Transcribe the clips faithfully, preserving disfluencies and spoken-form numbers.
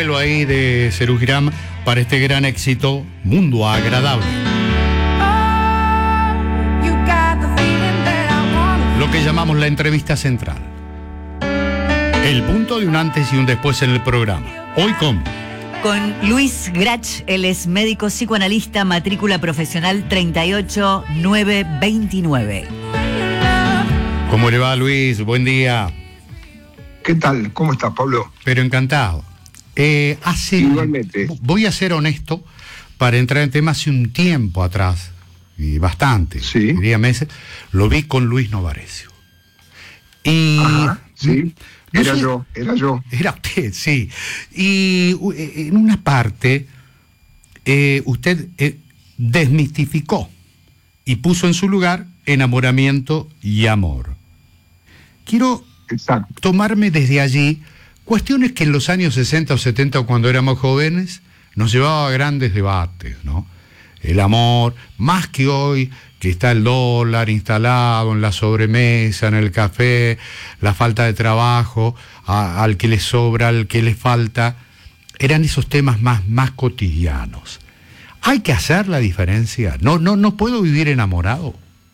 vuelo ahí de Serú Girán para este gran éxito, Mundo Agradable. Lo que llamamos la entrevista central. El punto de un antes y un después en el programa. Hoy con... Con Luis Grach, él es médico psicoanalista, matrícula profesional treinta y ocho nueve veintinueve. ¿Cómo le va, Luis? Buen día. ¿Qué tal? ¿Cómo estás, Pablo? Pero encantado. Eh, hace, Igualmente. Voy a ser honesto, para entrar en tema hace un tiempo atrás, y bastante, sí. diría meses, lo vi con Luis Novarecio. Y... Ajá, sí. No era sé, yo, era yo. Era usted, sí. Y en una parte, eh, usted eh, desmistificó y puso en su lugar enamoramiento y amor. Quiero Exacto. tomarme desde allí cuestiones que en los años sesenta o setenta, cuando éramos jóvenes, nos llevaba a grandes debates, ¿no? El amor, más que hoy, que está el dólar instalado en la sobremesa, en el café, la falta de trabajo, a, al que le sobra, al que le falta, eran esos temas más, más cotidianos. ¿Hay que hacer la diferencia? ¿No, no, no puedo vivir enamorado?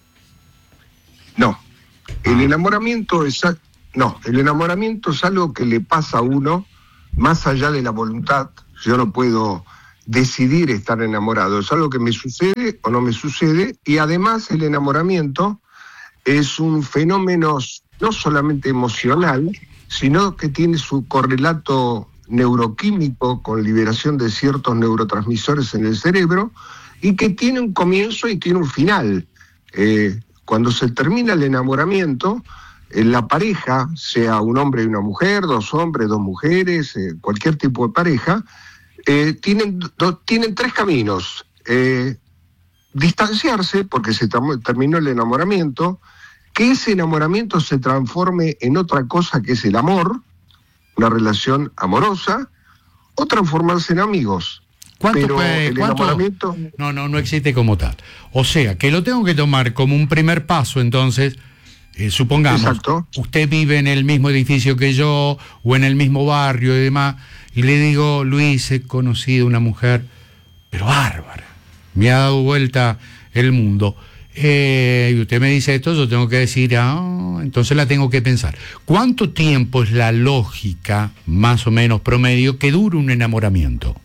No. El enamoramiento es... No, el enamoramiento es algo que le pasa a uno más allá de la voluntad. Yo no puedo decidir estar enamorado, es algo que me sucede o no me sucede, y además el enamoramiento es un fenómeno no solamente emocional, sino que tiene su correlato neuroquímico con liberación de ciertos neurotransmisores en el cerebro, y que tiene un comienzo y tiene un final. Eh, cuando se termina el enamoramiento, eh, la pareja, sea un hombre y una mujer, dos hombres, dos mujeres, eh, cualquier tipo de pareja, Eh, tienen, do, tienen tres caminos. Eh, distanciarse, porque se tam- terminó el enamoramiento, que ese enamoramiento se transforme en otra cosa que es el amor, una relación amorosa, o transformarse en amigos. ¿Cuánto Pero puede, el cuánto? enamoramiento... No, no, no existe como tal. O sea, que lo tengo que tomar como un primer paso, entonces, eh, supongamos, Exacto. usted vive en el mismo edificio que yo, o en el mismo barrio y demás, y le digo, Luis, he conocido una mujer, pero bárbara, me ha dado vuelta el mundo. Eh, y usted me dice esto, yo tengo que decir, ah, entonces la tengo que pensar. ¿Cuánto tiempo es la lógica, más o menos promedio, que dura un enamoramiento?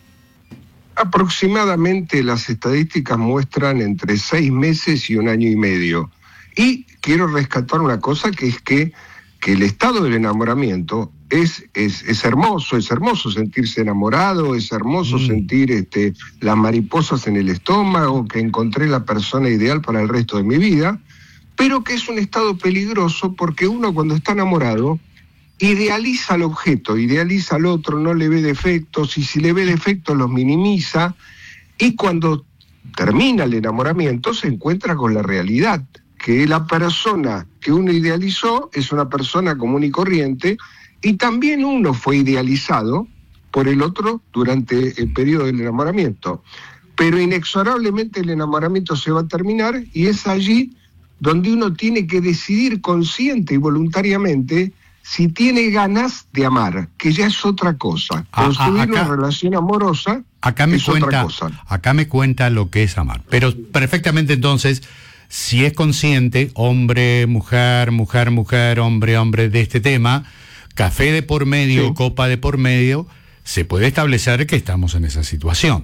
Aproximadamente las estadísticas muestran entre seis meses y un año y medio. Y quiero rescatar una cosa, que es que, que el estado del enamoramiento es, es, es hermoso, es hermoso sentirse enamorado, es hermoso mm. sentir este, las mariposas en el estómago, que encontré la persona ideal para el resto de mi vida, pero que es un estado peligroso porque uno, cuando está enamorado, idealiza al objeto, idealiza al otro, no le ve defectos, y si le ve defectos los minimiza, y cuando termina el enamoramiento se encuentra con la realidad, que la persona que uno idealizó es una persona común y corriente, y también uno fue idealizado por el otro durante el periodo del enamoramiento. Pero inexorablemente el enamoramiento se va a terminar, y es allí donde uno tiene que decidir consciente y voluntariamente si tiene ganas de amar, que ya es otra cosa. Construir acá, una relación amorosa acá me es cuenta, otra cosa. Acá me cuenta lo que es amar. Pero perfectamente, entonces, si es consciente, hombre, mujer, mujer, mujer, hombre, hombre, de este tema, café de por medio, sí. copa de por medio, se puede establecer que estamos en esa situación.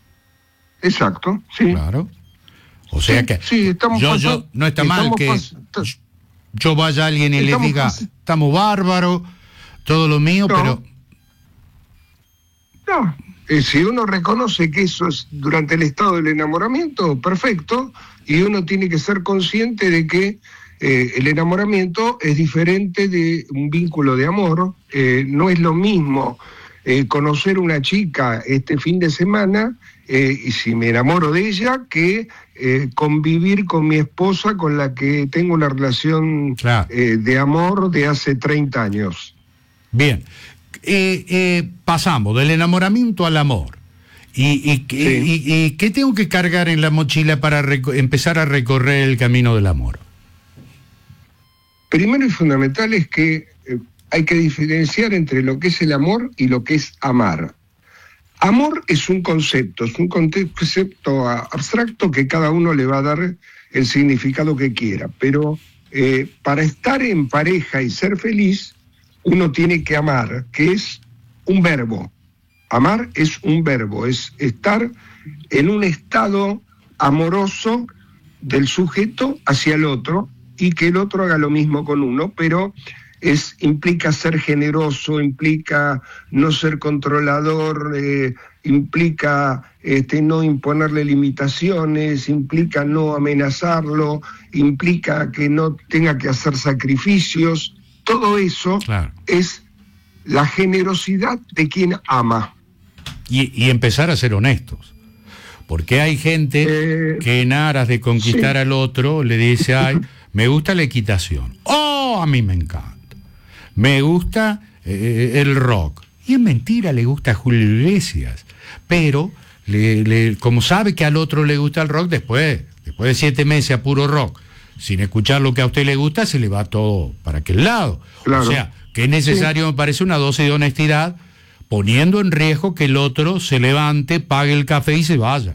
Exacto, sí. Claro. O sea sí, que sí, estamos yo, pasando, yo no está mal que pas, yo vaya a alguien y le diga, pas, estamos bárbaros, todo lo mío, no, pero... No, eh, si uno reconoce que eso es durante el estado del enamoramiento, perfecto, y uno tiene que ser consciente de que eh, el enamoramiento es diferente de un vínculo de amor. Eh, no es lo mismo eh, conocer una chica este fin de semana, eh, y si me enamoro de ella, que eh, convivir con mi esposa, con la que tengo una relación claro. eh, de amor de hace treinta años. Bien, eh, eh, pasamos del enamoramiento al amor. ¿Y, y, sí. y, y, y qué tengo que cargar en la mochila para reco- empezar a recorrer el camino del amor? Primero y fundamental es que eh, hay que diferenciar entre lo que es el amor y lo que es amar. Amor es un concepto, es un concepto abstracto que cada uno le va a dar el significado que quiera, pero eh, para estar en pareja y ser feliz, uno tiene que amar, que es un verbo. Amar es un verbo, es estar en un estado amoroso del sujeto hacia el otro y que el otro haga lo mismo con uno, pero es, implica ser generoso, implica no ser controlador, eh, implica este, no imponerle limitaciones, implica no amenazarlo, implica que no tenga que hacer sacrificios. Todo eso claro. es la generosidad de quien ama. Y, y empezar a ser honestos. Porque hay gente eh, que en aras de conquistar sí. al otro le dice, ay, me gusta la equitación. Oh, a mí me encanta. Me gusta eh, el rock. Y es mentira, le gusta Julio Iglesias. Pero, le, le, como sabe que al otro le gusta el rock, después, después de siete meses a puro rock, sin escuchar lo que a usted le gusta, se le va todo para aquel lado. Claro. O sea, que es necesario, sí. me parece, una dosis de honestidad, poniendo en riesgo que el otro se levante, pague el café y se vaya.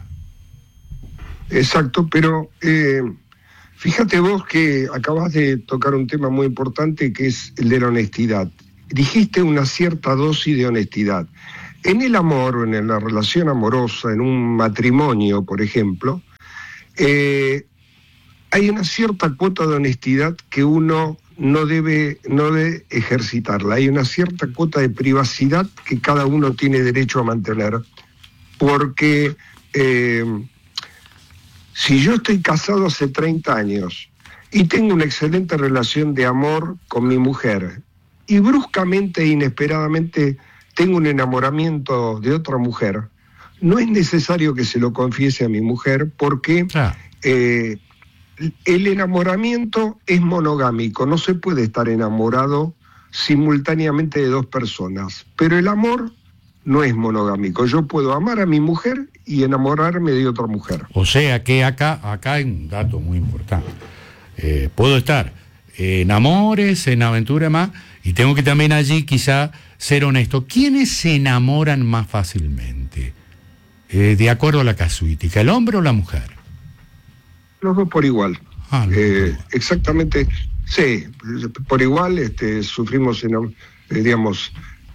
Exacto, pero eh, fíjate vos que acabas de tocar un tema muy importante que es el de la honestidad. Dijiste una cierta dosis de honestidad. En el amor o en la relación amorosa, en un matrimonio, por ejemplo, eh, hay una cierta cuota de honestidad que uno no debe, no debe ejercitarla. Hay una cierta cuota de privacidad que cada uno tiene derecho a mantener. Porque eh, si yo estoy casado hace treinta años y tengo una excelente relación de amor con mi mujer y bruscamente e inesperadamente tengo un enamoramiento de otra mujer, no es necesario que se lo confiese a mi mujer porque ah. eh, el enamoramiento es monogámico, no se puede estar enamorado simultáneamente de dos personas, pero el amor no es monogámico. Yo puedo amar a mi mujer y enamorarme de otra mujer. O sea que acá, acá hay un dato muy importante. Eh, puedo estar en amores, en aventura más, y tengo que también allí quizá ser honesto. ¿Quiénes se enamoran más fácilmente? Eh, de acuerdo a la casuística, ¿el hombre o la mujer? Los dos por igual. Ah, eh, igual. Exactamente, sí, por igual este, sufrimos, en, eh, digamos,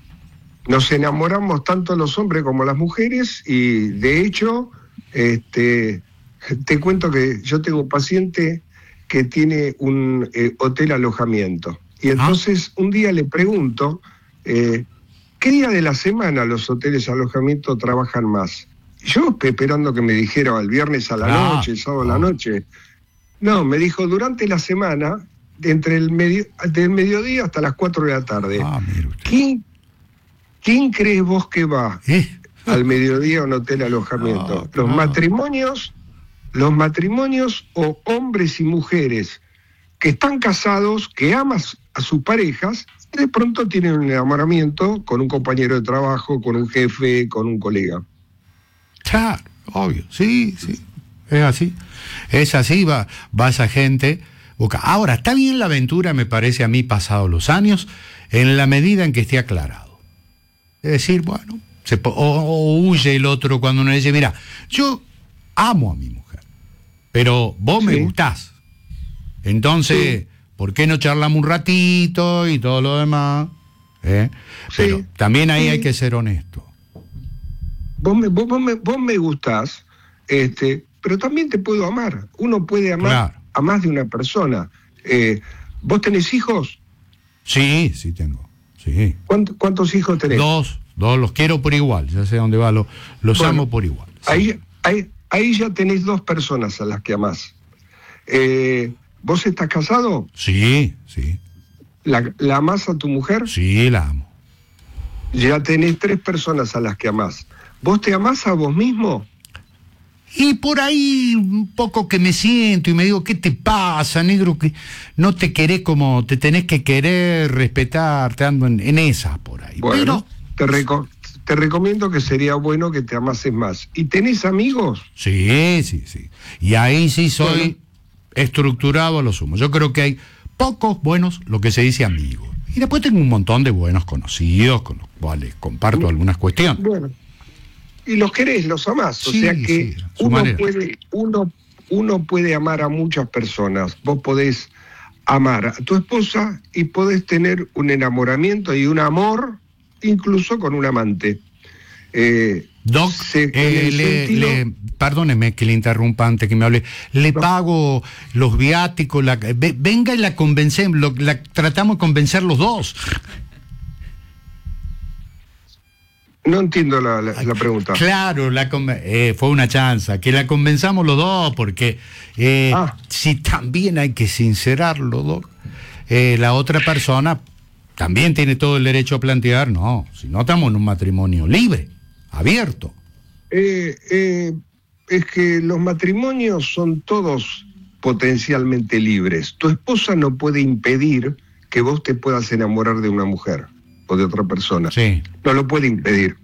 nos enamoramos tanto los hombres como las mujeres y de hecho, este, te cuento que yo tengo un paciente que tiene un eh, hotel alojamiento y entonces ah. un día le pregunto, eh, ¿qué día de la semana los hoteles alojamiento trabajan más? Yo esperando que me dijera el viernes a la ah, noche, el sábado a la noche. No, me dijo durante la semana, de entre el medio, del mediodía hasta las cuatro de la tarde. Ah, ¿Quién, ¿Quién crees vos que va ¿Eh? al mediodía a un hotel alojamiento? No, los no. matrimonios, los matrimonios o hombres y mujeres que están casados, que aman a sus parejas, y de pronto tienen un enamoramiento con un compañero de trabajo, con un jefe, con un colega. Claro, obvio, sí, sí, es así, es así, va, va esa gente. Busca. Ahora, está bien la aventura, me parece a mí, pasados los años, en la medida en que esté aclarado. Es decir, bueno, se, o, o huye el otro cuando uno dice, mira, yo amo a mi mujer, pero vos sí. me gustás. Entonces, sí. ¿por qué no charlamos un ratito y todo lo demás? ¿Eh? Sí. Pero también ahí sí. hay que ser honesto. Vos me, vos, vos, me, vos me gustás, este, pero también te puedo amar. Uno puede amar claro. a más de una persona. Eh, ¿Vos tenés hijos? Sí, sí tengo. Sí. ¿Cuántos, ¿Cuántos hijos tenés? Dos, dos, los quiero por igual, ya sé dónde va, los, los bueno, amo por igual. Sí. Ahí, ahí, ahí ya tenés dos personas a las que amás. Eh, ¿Vos estás casado? Sí, sí. ¿La, ¿La amás a tu mujer? Sí, la amo. Ya tenés tres personas a las que amás. ¿Vos te amás a vos mismo? Y por ahí un poco que me siento y me digo, ¿qué te pasa, negro? Que no te querés como te tenés que querer, respetar, te ando en, en esa por ahí. Bueno, Pero... te, reco- te recomiendo que sería bueno que te amases más. ¿Y tenés amigos? Sí, sí, sí. Y ahí sí soy bueno. estructurado a lo sumo. Yo creo que hay pocos buenos, lo que se dice amigos. Y después tengo un montón de buenos conocidos con los cuales comparto algunas cuestiones. Bueno, y los querés, los amás. O Sí, sea que sí, a su uno manera. puede, uno, uno puede amar a muchas personas. Vos podés amar a tu esposa y podés tener un enamoramiento y un amor incluso con un amante. Eh, Doc, se- en eh, el le, sentido- le- perdóneme que le interrumpa antes que me hable. Le pago los viáticos, la, ve- venga y la convencemos, lo- la tratamos de convencer los dos. No entiendo la, la- la pregunta. Claro, la conven- eh, fue una chanza, que la convenzamos los dos, porque eh, Ah. si también hay que sincerarlo, Doc, eh, la otra persona también tiene todo el derecho a plantear, no, si no estamos en un matrimonio libre, abierto. Eh, eh, es que los matrimonios son todos potencialmente libres. Tu esposa no puede impedir que vos te puedas enamorar de una mujer o de otra persona. Sí. No lo puede impedir.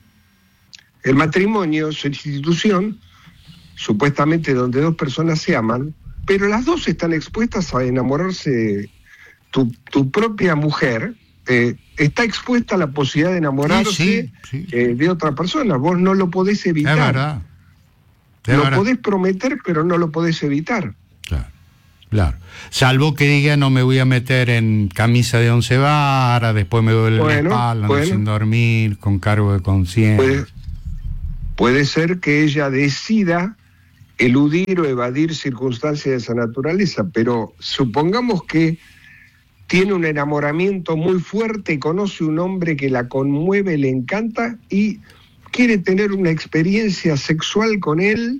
El matrimonio es una institución, supuestamente donde dos personas se aman, pero las dos están expuestas a enamorarse. Tu, tu propia mujer eh, está expuesta a la posibilidad de enamorarse Sí, sí, sí. eh, de otra persona. Vos no lo podés Es evitar. verdad. Es Lo verdad. podés prometer, pero no lo podés evitar. Claro, claro. Salvo que diga no me voy a meter en camisa de once varas, después me duele Bueno, la espalda, ando bueno. sin dormir, con cargo de conciencia. Puede, puede ser que ella decida eludir o evadir circunstancias de esa naturaleza, pero supongamos que tiene un enamoramiento muy fuerte, conoce un hombre que la conmueve, le encanta y quiere tener una experiencia sexual con él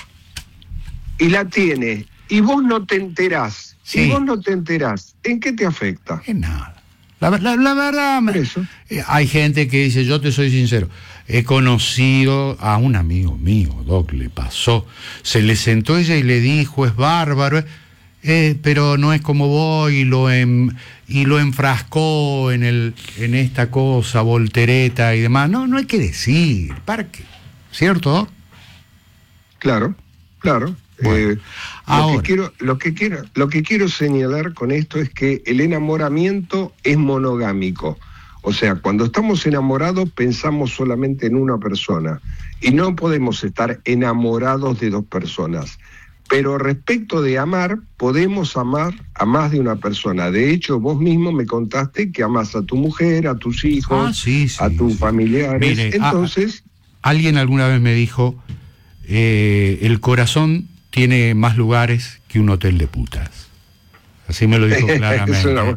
y la tiene. Y vos no te enterás. Sí. Y vos no te enterás. ¿En qué te afecta? Es nada. La, la- la verdad, me- Por eso. eh, hay gente que dice, yo te soy sincero, he conocido a un amigo mío, Doc, le pasó, se le sentó ella y le dijo, es bárbaro, eh, pero no es como vos, y lo, em- y lo enfrascó en, el, en esta cosa, voltereta y demás. No, no hay que decir, ¿para qué? ¿Cierto, Doc? Claro, claro. Bueno, Eh, ahora. lo, que quiero, lo, que quiero, lo que quiero señalar con esto es que el enamoramiento es monogámico. O sea, cuando estamos enamorados pensamos solamente en una persona y no podemos estar enamorados de dos personas. Pero respecto de amar, podemos amar a más de una persona. De hecho, vos mismo me contaste que amás a tu mujer, a tus hijos, Ah, sí, sí, a tus sí. familiares. Mire, ah, Entonces, Alguien alguna vez me dijo, eh, el corazón tiene más lugares que un hotel de putas. Así me lo dijo claramente. Es una bu-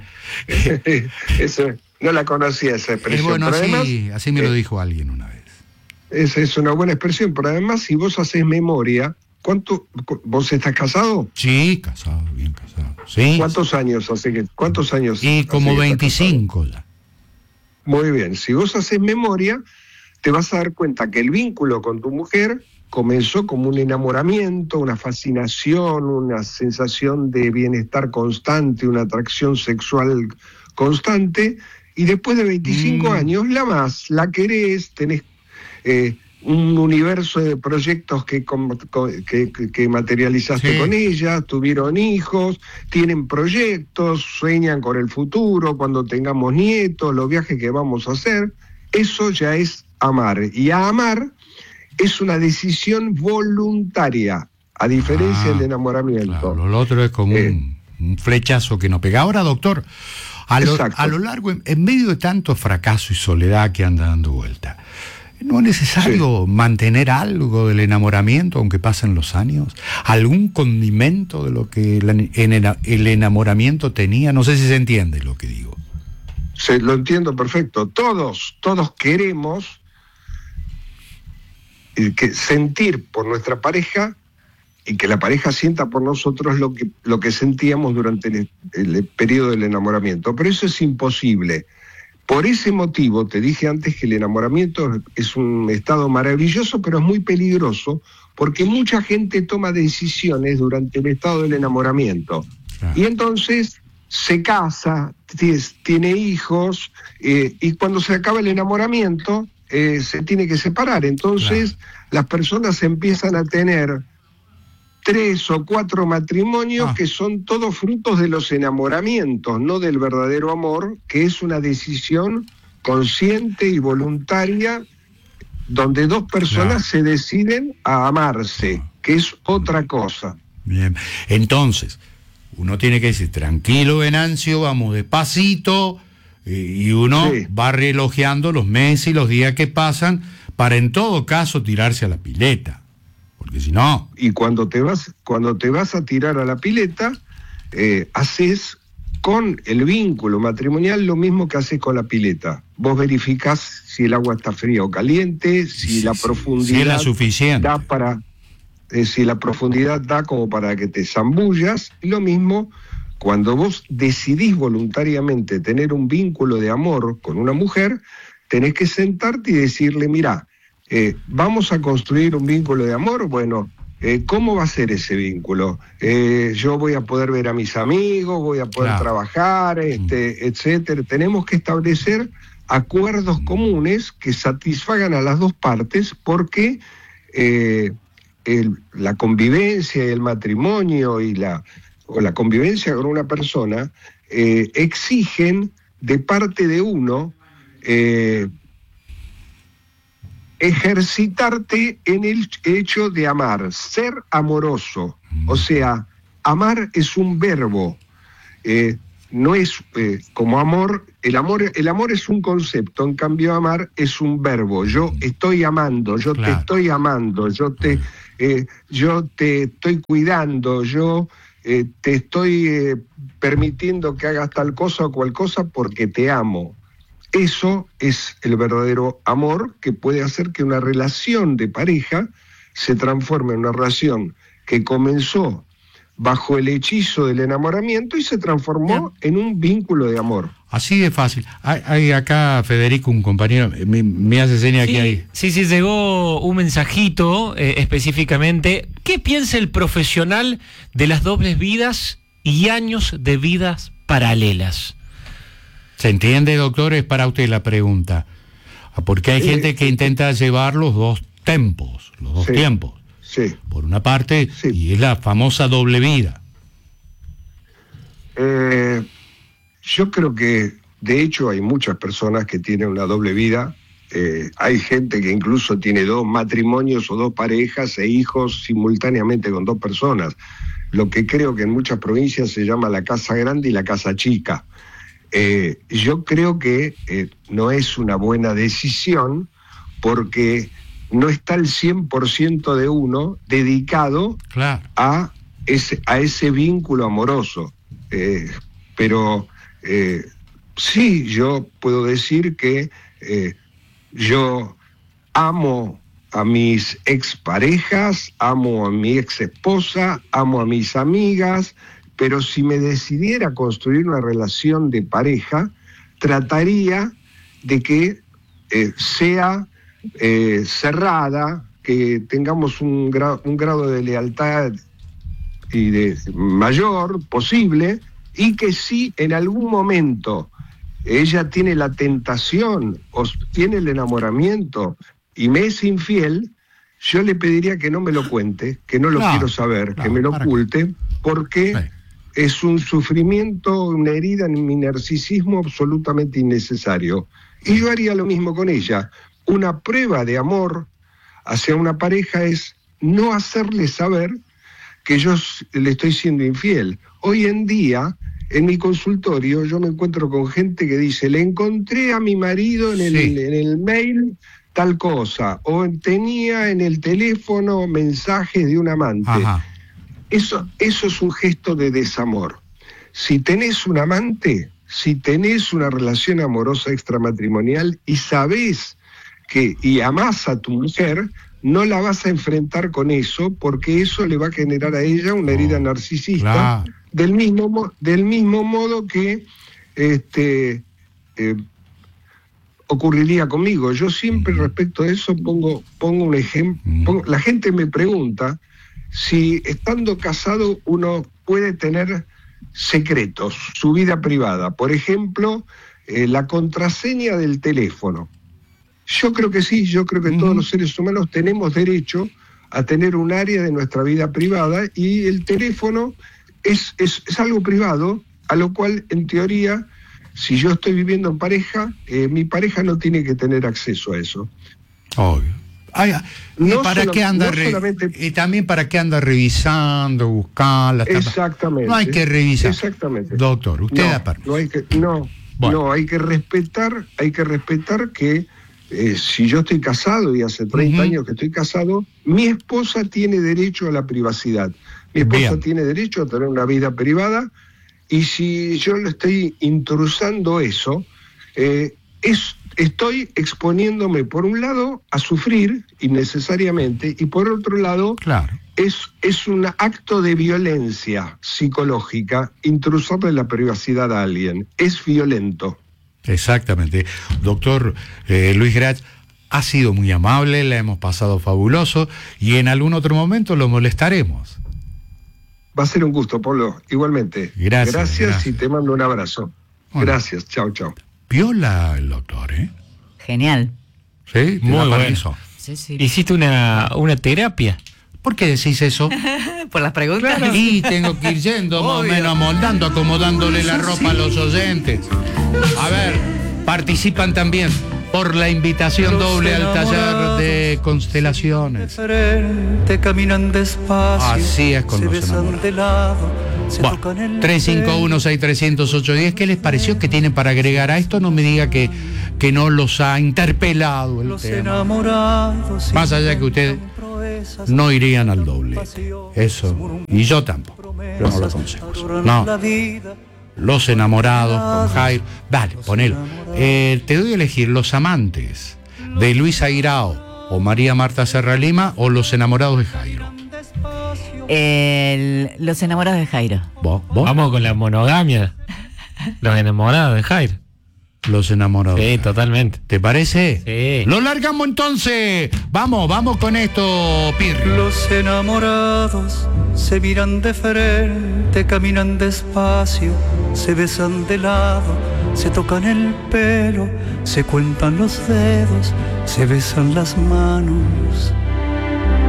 eso, no la conocía esa Eh, expresión. bueno, pero además, sí, así me lo eh, dijo alguien una vez. esa es una buena expresión, pero además si vos haces memoria, ¿cuánto cu- vos estás casado? Sí, casado, bien casado. Sí. ¿Cuántos años hace que cuántos años? Y hace como que estás casado? veinticinco ya. Muy bien, si vos haces memoria, te vas a dar cuenta que el vínculo con tu mujer comenzó como un enamoramiento, una fascinación, una sensación de bienestar constante, una atracción sexual constante, y después de veinticinco Mm. años la amás, la querés, tenés eh, un universo de proyectos que, com- co- que, que- que materializaste Sí. con ella, tuvieron hijos, tienen proyectos, sueñan con el futuro, cuando tengamos nietos, los viajes que vamos a hacer. Eso ya es amar. Y a amar es una decisión voluntaria, a diferencia Ah, del enamoramiento. Claro, lo otro es como Eh. un, un flechazo que no pega. Ahora, doctor, a lo, Exacto. a lo largo, en, en medio de tanto fracaso y soledad que anda dando vuelta, ¿no es necesario mantener algo del enamoramiento, aunque pasen los años? ¿Algún condimento de lo que el, en el- el enamoramiento tenía? No sé si se entiende lo que digo. Se, lo entiendo perfecto. Todos, todos queremos eh, que sentir por nuestra pareja y que la pareja sienta por nosotros lo que, lo que sentíamos durante el, el periodo del enamoramiento. Pero eso es imposible. Por ese motivo, te dije antes que el enamoramiento es un estado maravilloso, pero es muy peligroso, porque mucha gente toma decisiones durante el estado del enamoramiento. Claro. Y entonces se casa, t- tiene hijos, eh, y cuando se acaba el enamoramiento, eh, se tiene que separar. Entonces las personas empiezan a tener tres o cuatro matrimonios ah. que son todos frutos de los enamoramientos, no del verdadero amor, que es una decisión consciente y voluntaria donde dos personas claro. se deciden a amarse, que es otra cosa. Bien, entonces, uno tiene que decir, tranquilo Venancio, vamos despacito, y uno sí. va relojeando los meses y los días que pasan para en todo caso tirarse a la pileta. Porque si no... Y cuando te vas, cuando te vas a tirar a la pileta, eh, haces con el vínculo matrimonial lo mismo que haces con la pileta. Vos verificás si el agua está fría o caliente, si sí, la profundidad si es la suficiente. da para... Eh, si la profundidad da como para que te zambullas. Y lo mismo cuando vos decidís voluntariamente tener un vínculo de amor con una mujer, tenés que sentarte y decirle, mirá, Eh, ¿vamos a construir un vínculo de amor? Bueno, eh, ¿cómo va a ser ese vínculo? Eh, yo voy a poder ver a mis amigos, voy a poder claro. trabajar, este, etcétera. Tenemos que establecer acuerdos comunes que satisfagan a las dos partes, porque eh, el, la convivencia y el matrimonio y la, o la convivencia con una persona eh, exigen de parte de uno eh, ejercitarte en el hecho de amar, ser amoroso. O sea, amar es un verbo, eh, no es eh, como amor. El amor, el amor es un concepto, en cambio amar es un verbo. Yo estoy amando, yo claro. te estoy amando, yo te, eh, yo te estoy cuidando, yo eh, te estoy eh, permitiendo que hagas tal cosa o cual cosa porque te amo. Eso es el verdadero amor, que puede hacer que una relación de pareja se transforme en una relación que comenzó bajo el hechizo del enamoramiento y se transformó Bien. en un vínculo de amor. Así de fácil. Hay, hay acá, Federico, un compañero, me, me hace seña sí, que hay... Sí, sí, llegó un mensajito eh, específicamente. ¿Qué piensa el profesional de las dobles vidas y años de vidas paralelas? ¿Se entiende, doctor? Es para usted la pregunta. Porque hay eh, gente que intenta llevar los dos tempos, los dos sí, tiempos. Sí. Por una parte, sí. y es la famosa doble vida. Eh, yo creo que, de hecho, hay muchas personas que tienen una doble vida. Eh, hay gente que incluso tiene dos matrimonios o dos parejas e hijos simultáneamente con dos personas. Lo que creo que en muchas provincias se llama la casa grande y la casa chica. Eh, yo creo que eh, no es una buena decisión, porque no está el cien por ciento de uno dedicado claro. a, ese, a ese vínculo amoroso. Eh, pero eh, sí, yo puedo decir que eh, yo amo a mis exparejas, amo a mi exesposa, amo a mis amigas, pero si me decidiera construir una relación de pareja, trataría de que eh, sea eh, cerrada, que tengamos un, gra- un grado de lealtad y de mayor posible, y que si en algún momento ella tiene la tentación o tiene el enamoramiento y me es infiel, yo le pediría que no me lo cuente, que no lo no, quiero saber, no, que me lo oculte, porque... Sí. Es un sufrimiento, una herida en mi narcisismo absolutamente innecesario. Y yo haría lo mismo con ella. Una prueba de amor hacia una pareja es no hacerle saber que yo le estoy siendo infiel. Hoy en día, en mi consultorio, yo me encuentro con gente que dice, le encontré a mi marido en el, sí. en el mail tal cosa, o tenía en el teléfono mensajes de un amante. Ajá. Eso, eso es un gesto de desamor. Si tenés un amante, si tenés una relación amorosa extramatrimonial y sabés que y amás a tu mujer, no la vas a enfrentar con eso, porque eso le va a generar a ella una herida oh, narcisista, claro. del mismo del mismo modo que este eh, ocurriría conmigo. Yo siempre mm. respecto a eso pongo pongo un ejemplo. Mm. La gente me pregunta si estando casado uno puede tener secretos, su vida privada. Por ejemplo, eh, la contraseña del teléfono. Yo creo que sí, yo creo que uh-huh. todos los seres humanos tenemos derecho a tener un área de nuestra vida privada, y el teléfono es, es, es algo privado, a lo cual, en teoría, si yo estoy viviendo en pareja, eh, mi pareja no tiene que tener acceso a eso. Obvio. Ay, ¿y No para solo- qué anda no re- solamente- y también para qué anda revisando, buscando? Exactamente. No hay que revisar. Exactamente. Doctor, usted no, da permiso. no hay que, no, Bueno. no, hay que respetar, hay que respetar que eh, si yo estoy casado y hace treinta Ujú. años que estoy casado, mi esposa tiene derecho a la privacidad. Mi esposa Bien. tiene derecho a tener una vida privada, y si yo le estoy intrusando eso, eh, es, estoy exponiéndome, por un lado, a sufrir innecesariamente, y por otro lado, Claro. es, es un acto de violencia psicológica intrusarle la privacidad a alguien. Es violento. Exactamente. Doctor eh, Luis Grach, ha sido muy amable, la hemos pasado fabuloso y en algún otro momento lo molestaremos. Va a ser un gusto, Pablo. Igualmente. Gracias, Gracias, gracias. y te mando un abrazo. Bueno. Gracias. Chao, chao. Viola el doctor, ¿eh? Genial. ¿Sí? ¿Te Muy da bueno. permiso? Sí, sí. ¿Hiciste una, una terapia? ¿Por qué decís eso? Por las preguntas. Y tengo que ir yendo más o Obvio. menos amoldando, acomodándole la ropa a los oyentes. A ver, participan también por la invitación doble al taller de constelaciones. Te caminan despacio. Así es con se los besan enamorados. de lado, se tocan Bueno, el tres cinco uno, seis tres cero cero, ocho uno cero, ¿qué les pareció que tienen para agregar a esto? No me diga que, que no los ha interpelado el los tema. enamorados. Más allá que ustedes no irían al doble. Eso. Y yo tampoco. Yo no lo aconsejo. No. La vida. Los enamorados con Jairo. Dale, ponelo. Eh, te doy a elegir Los amantes de Luis Airao o María Marta Serra Lima, o Los enamorados de Jairo. El- los enamorados de Jairo. ¿Vos? ¿Vos? Vamos con la monogamia. Los enamorados de Jairo. Los enamorados. Sí, totalmente. ¿Te parece? Sí. Lo largamos entonces. Vamos, vamos con esto, Pirri. Los enamorados se miran de frente, caminan despacio, se besan de lado, se tocan el pelo, se cuentan los dedos, se besan las manos.